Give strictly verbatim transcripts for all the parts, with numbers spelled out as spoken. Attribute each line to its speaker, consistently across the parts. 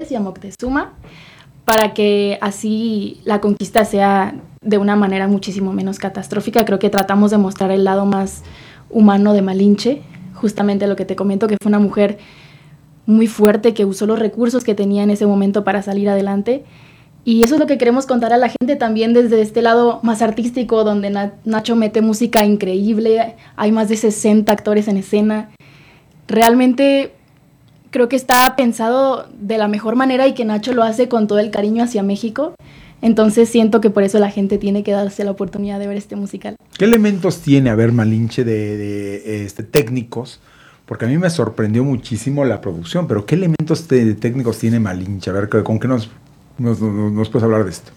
Speaker 1: y a Moctezuma, para que así la conquista sea de una manera muchísimo menos catastrófica. Creo que tratamos de mostrar el lado más humano de Malinche, justamente lo que te comento, que fue una mujer muy fuerte, que usó los recursos que tenía en ese momento para salir adelante. Y eso es lo que queremos contar a la gente también desde este lado más artístico, donde Na- Nacho mete música increíble, hay más de sesenta actores en escena. Realmente creo que está pensado de la mejor manera y que Nacho lo hace con todo el cariño hacia México. Entonces siento que por eso la gente tiene que darse la oportunidad de ver este musical.
Speaker 2: ¿Qué elementos tiene, a ver, Malinche, de, de este, técnicos? Porque a mí me sorprendió muchísimo la producción, pero ¿qué elementos de, de técnicos tiene Malinche? A ver, ¿con qué nos, nos, nos, nos puedes hablar de esto?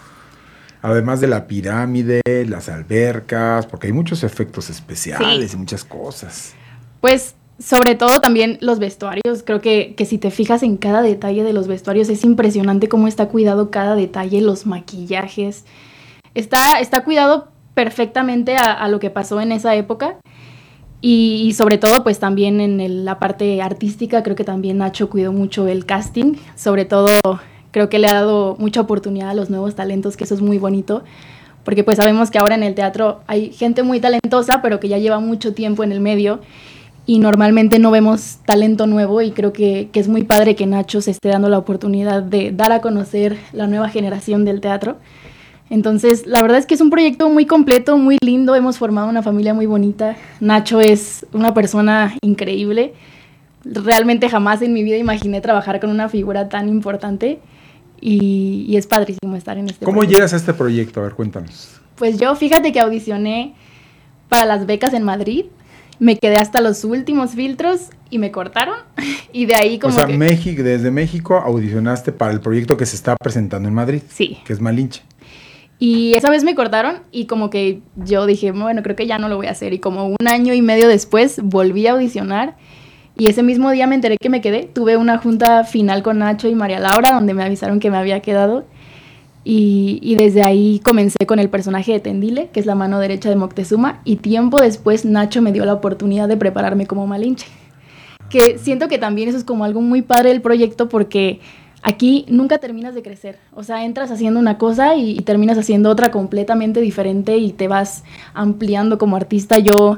Speaker 2: Además de la pirámide, las albercas, porque hay muchos efectos especiales
Speaker 1: Sí.
Speaker 2: y muchas cosas.
Speaker 1: Pues sobre todo también los vestuarios. Creo que, que si te fijas en cada detalle de los vestuarios, es impresionante cómo está cuidado cada detalle, los maquillajes. Está, está cuidado perfectamente a, a lo que pasó en esa época. Y, y sobre todo, pues también en el, la parte artística, creo que también Nacho cuidó mucho el casting. Sobre todo, creo que le ha dado mucha oportunidad a los nuevos talentos, que eso es muy bonito. Porque pues sabemos que ahora en el teatro hay gente muy talentosa, pero que ya lleva mucho tiempo en el medio. Y normalmente no vemos talento nuevo, y creo que, que es muy padre que Nacho se esté dando la oportunidad de dar a conocer la nueva generación del teatro. Entonces, la verdad es que es un proyecto muy completo, muy lindo, hemos formado una familia muy bonita. Nacho es una persona increíble. Realmente jamás en mi vida imaginé trabajar con una figura tan importante, y, y es padrísimo estar en este
Speaker 2: ¿Cómo
Speaker 1: proyecto.
Speaker 2: llegas a este proyecto? A ver, cuéntanos.
Speaker 1: Pues yo, fíjate que audicioné para las becas en Madrid. Me quedé hasta los últimos filtros y me cortaron. Y de ahí como
Speaker 2: O sea,
Speaker 1: que...
Speaker 2: México, desde México audicionaste para el proyecto que se está presentando en Madrid.
Speaker 1: Sí.
Speaker 2: Que es Malinche.
Speaker 1: Y esa vez me cortaron y como que yo dije, bueno, creo que ya no lo voy a hacer. Y como un año y medio después volví a audicionar. Y ese mismo día me enteré que me quedé. Tuve una junta final con Nacho y María Laura, donde me avisaron que me había quedado. Y, y desde ahí comencé con el personaje de Tendile, que es la mano derecha de Moctezuma, y tiempo después Nacho me dio la oportunidad de prepararme como Malinche. Que siento que también eso es como algo muy padre del proyecto, porque aquí nunca terminas de crecer. O sea, entras haciendo una cosa y, y terminas haciendo otra completamente diferente y te vas ampliando como artista. Yo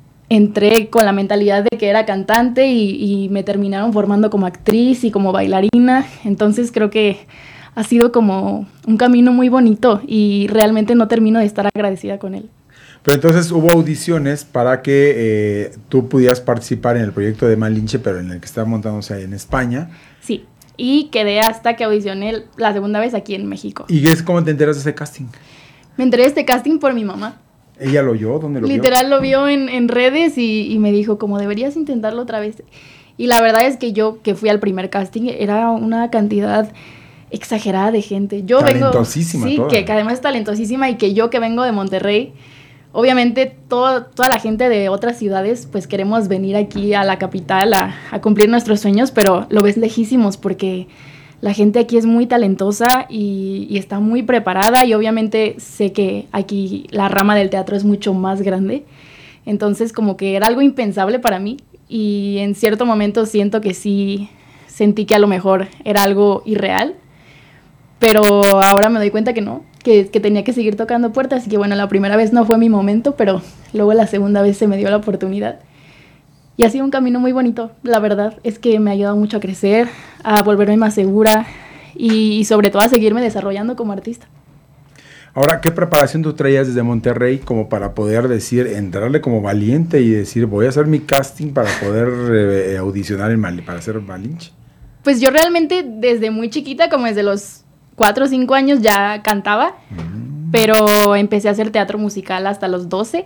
Speaker 1: entré con la mentalidad de que era cantante y, y me terminaron formando como actriz y como bailarina. Entonces creo que ha sido como un camino muy bonito y realmente no termino de estar agradecida con él.
Speaker 2: Pero entonces hubo audiciones para que eh, tú pudieras participar en el proyecto de Malinche, pero en el que está montándose en España.
Speaker 1: Sí, y quedé hasta que audicioné la segunda vez aquí en México.
Speaker 2: ¿Y es cómo te enteras de ese casting?
Speaker 1: Me enteré de este casting por mi mamá.
Speaker 2: ¿Ella lo oyó? ¿Dónde lo
Speaker 1: Literal
Speaker 2: vio?
Speaker 1: lo vio en, en redes y, y me dijo como deberías intentarlo otra vez. Y la verdad es que yo que fui al primer casting era una cantidad exagerada de gente. Yo
Speaker 2: talentosísima
Speaker 1: vengo, sí,
Speaker 2: toda.
Speaker 1: que, que además es talentosísima, y que yo que vengo de Monterrey, obviamente todo, toda la gente de otras ciudades pues queremos venir aquí a la capital a, a cumplir nuestros sueños, pero lo ves lejísimos porque la gente aquí es muy talentosa y, y está muy preparada, y obviamente sé que aquí la rama del teatro es mucho más grande. Entonces como que era algo impensable para mí, y en cierto momento siento que sí sentí que a lo mejor era algo irreal, pero ahora me doy cuenta que no, que, que tenía que seguir tocando puertas. Y que bueno, la primera vez no fue mi momento, pero luego la segunda vez se me dio la oportunidad. Y ha sido un camino muy bonito, la verdad. Es que me ha ayudado mucho a crecer, a volverme más segura y, y sobre todo a seguirme desarrollando como artista.
Speaker 2: Ahora, ¿qué preparación tú traías desde Monterrey como para poder decir, entrarle como valiente y decir, voy a hacer mi casting para poder eh, audicionar en Mal- para hacer Malinche?
Speaker 1: Pues yo realmente desde muy chiquita, como desde los cuatro o cinco años ya cantaba, mm. pero empecé a hacer teatro musical hasta los doce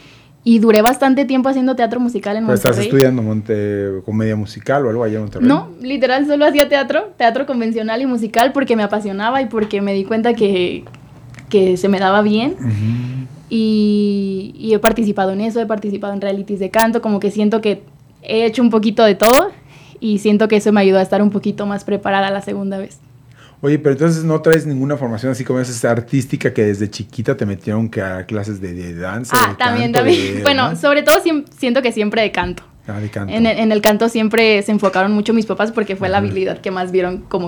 Speaker 1: y duré bastante tiempo haciendo teatro musical en Monterrey.
Speaker 2: ¿Estás estudiando monte, comedia musical o algo allá en Monterrey?
Speaker 1: No, literal solo hacía teatro, teatro convencional y musical porque me apasionaba y porque me di cuenta que, que se me daba bien. Uh-huh. y, y he participado en eso, he participado en realities de canto, como que siento que he hecho un poquito de todo y siento que eso me ayudó a estar un poquito más preparada la segunda vez.
Speaker 2: Oye, pero entonces no traes ninguna formación así como esa artística que desde chiquita te metieron que a clases de, de danza.
Speaker 1: Ah,
Speaker 2: de
Speaker 1: también,
Speaker 2: canto,
Speaker 1: también.
Speaker 2: De,
Speaker 1: bueno, ¿no? Sobre todo siento que siempre de canto.
Speaker 2: Ah, de canto.
Speaker 1: En el, en el canto siempre se enfocaron mucho mis papás porque fue uh-huh. la habilidad que más vieron como